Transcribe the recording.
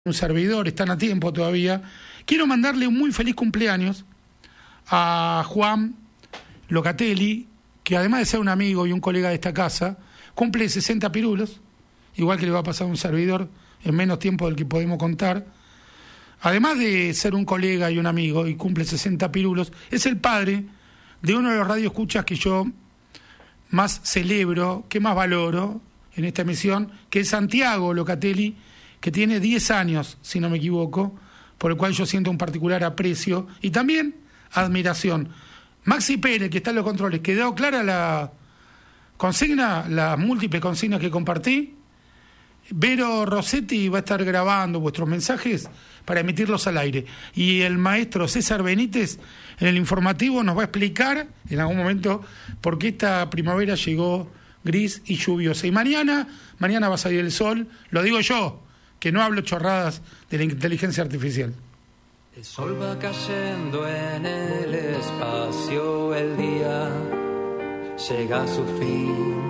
un servidor, están a tiempo todavía. Quiero mandarle un muy feliz cumpleaños a Juan Locatelli, que además de ser un amigo y un colega de esta casa, cumple 60 pirulos, igual que le va a pasar a un servidor en menos tiempo del que podemos contar. Además de ser un colega y un amigo y cumple 60 pirulos, es el padre de uno de los radioescuchas que yo más celebro, que más valoro en esta emisión, que es Santiago Locatelli, que tiene 10 años, si no me equivoco, por el cual yo siento un particular aprecio y también admiración. Maxi Pérez, que está en los controles, ¿quedó clara la consigna, las múltiples consignas que compartí? Vero Rossetti va a estar grabando vuestros mensajes para emitirlos al aire. Y el maestro César Benítez, en el informativo, nos va a explicar en algún momento por qué esta primavera llegó gris y lluviosa. Y mañana va a salir el sol, lo digo yo, que no hablo chorradas de la inteligencia artificial. El sol va cayendo en el espacio, el día llega a su fin.